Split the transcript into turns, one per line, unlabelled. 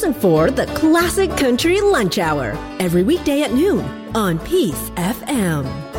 Listen for the Classic Country Lunch Hour every weekday at noon on Peace FM.